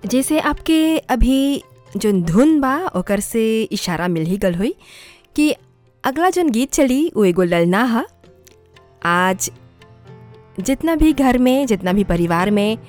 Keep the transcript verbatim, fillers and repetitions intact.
जैसे आपके अभी जोन धुन बा ओकर से इशारा मिल ही गल हुई कि अगला जोन गीत चली वो एगो ललना हा। आज जितना भी घर में जितना भी परिवार में